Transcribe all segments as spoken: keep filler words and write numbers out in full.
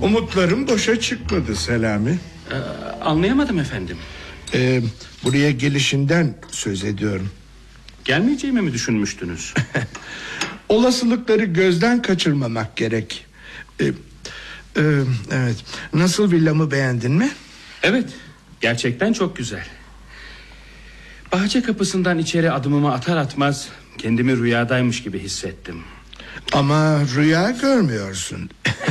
Umutlarım boşa çıkmadı Selami. Ee, anlayamadım efendim. Ee, buraya gelişinden söz ediyorum. Gelmeyeceğimi mi düşünmüştünüz? Olasılıkları gözden kaçırmamak gerek. Ee, e, evet. Nasıl, villamı beğendin mi? Evet, gerçekten çok güzel. Bahçe kapısından içeri adımımı atar atmaz kendimi rüyadaymış gibi hissettim. Ama rüya görmüyorsun.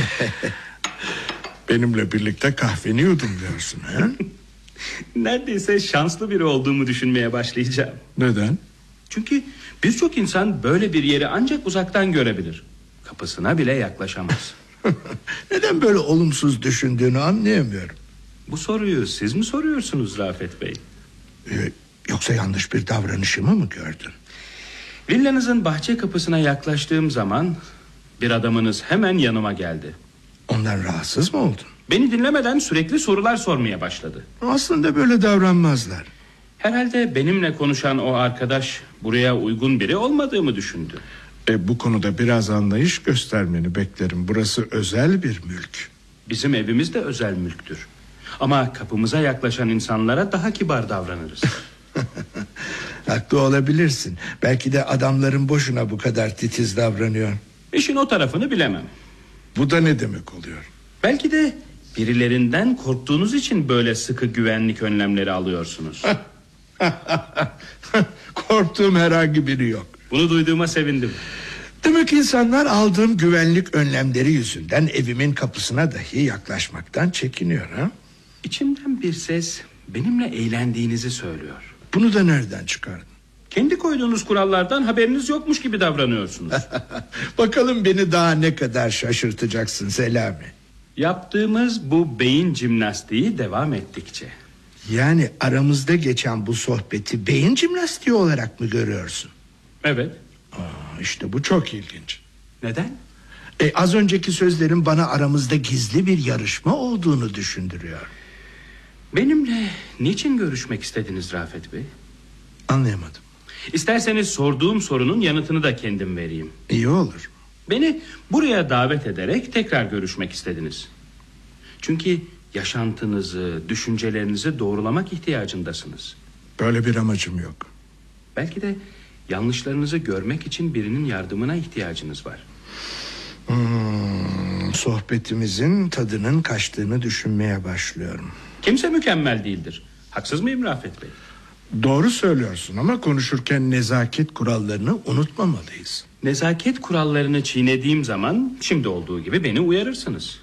Benimle birlikte kahveni yudumluyorsun, ha? Neredeyse şanslı biri olduğumu düşünmeye başlayacağım. Neden? Çünkü birçok insan böyle bir yeri ancak uzaktan görebilir. Kapısına bile yaklaşamaz. Neden böyle olumsuz düşündüğünü anlayamıyorum. Bu soruyu siz mi soruyorsunuz Rafet Bey? Ee, yoksa yanlış bir davranışımı mı gördün? Villanızın bahçe kapısına yaklaştığım zaman bir adamınız hemen yanıma geldi. Ondan rahatsız mı oldun? Beni dinlemeden sürekli sorular sormaya başladı. Aslında böyle davranmazlar. Herhalde benimle konuşan o arkadaş buraya uygun biri olmadığımı düşündü. E, bu konuda biraz anlayış göstermeni beklerim. Burası özel bir mülk. Bizim evimiz de özel mülktür. Ama kapımıza yaklaşan insanlara daha kibar davranırız. Haklı olabilirsin. Belki de adamların boşuna bu kadar titiz davranıyor. İşin o tarafını bilemem. Bu da ne demek oluyor? Belki de birilerinden korktuğunuz için böyle sıkı güvenlik önlemleri alıyorsunuz. Korktuğum herhangi biri yok. Bunu duyduğuma sevindim. Demek insanlar aldığım güvenlik önlemleri yüzünden evimin kapısına dahi yaklaşmaktan çekiniyor, ha? İçimden bir ses benimle eğlendiğinizi söylüyor. Bunu da nereden çıkardın? Kendi koyduğunuz kurallardan haberiniz yokmuş gibi davranıyorsunuz. Bakalım beni daha ne kadar şaşırtacaksın Selami. Yaptığımız bu beyin jimnastiği devam ettikçe. Yani aramızda geçen bu sohbeti beyin jimnastiği olarak mı görüyorsun? Evet. Aa, işte bu çok ilginç. Neden? E, az önceki sözlerin bana aramızda gizli bir yarışma olduğunu düşündürüyor. Benimle niçin görüşmek istediniz Rafet Bey? Anlayamadım. İsterseniz sorduğum sorunun yanıtını da kendim vereyim. İyi olur. Beni buraya davet ederek tekrar görüşmek istediniz. Çünkü yaşantınızı, düşüncelerinizi doğrulamak ihtiyacındasınız. Böyle bir amacım yok. Belki de yanlışlarınızı görmek için birinin yardımına ihtiyacınız var. Hmm, sohbetimizin tadının kaçtığını düşünmeye başlıyorum. Kimse mükemmel değildir. Haksız mıyım Rafet Bey? Doğru söylüyorsun ama konuşurken nezaket kurallarını unutmamalıyız. Nezaket kurallarını çiğnediğim zaman şimdi olduğu gibi beni uyarırsınız.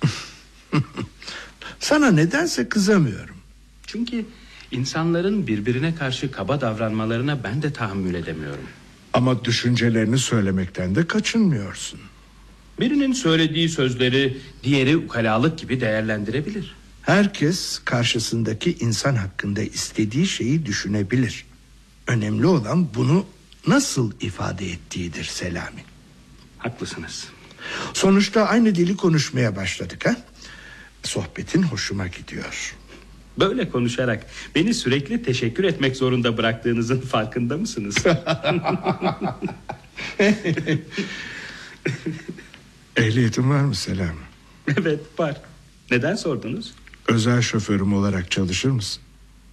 Sana nedense kızamıyorum. Çünkü insanların birbirine karşı kaba davranmalarına ben de tahammül edemiyorum. Ama düşüncelerini söylemekten de kaçınmıyorsun. Birinin söylediği sözleri diğeri ukalalık gibi değerlendirebilir. Herkes karşısındaki insan hakkında istediği şeyi düşünebilir. Önemli olan bunu nasıl ifade ettiğidir Selami. Haklısınız. Sonuçta aynı dili konuşmaya başladık, ha? Sohbetin hoşuma gidiyor. Böyle konuşarak beni sürekli teşekkür etmek zorunda bıraktığınızın farkında mısınız? Ehliyetin var mı Selami? Evet, var. Neden sordunuz? Özel şoförüm olarak çalışır mısın?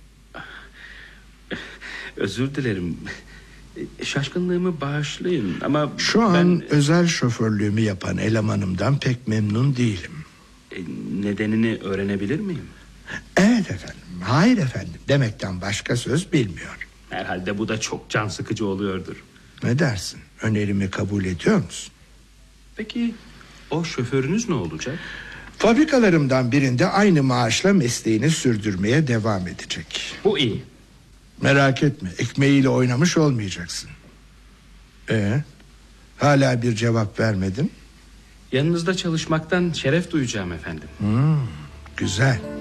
Özür dilerim. Şaşkınlığımı bağışlayın ama şu an ben... özel şoförlüğümü yapan elemanımdan pek memnun değilim. E, nedenini öğrenebilir miyim? Evet efendim, hayır efendim demekten başka söz bilmiyor. Herhalde bu da çok can sıkıcı oluyordur. Ne dersin? Önerimi kabul ediyor musun? Peki o şoförünüz ne olacak? Fabrikalarımdan birinde aynı maaşla mesleğini sürdürmeye devam edecek. Bu iyi. Merak etme, ekmeğiyle oynamış olmayacaksın. Ee, hala bir cevap vermedin? Yanınızda çalışmaktan şeref duyacağım efendim. Hmm, güzel.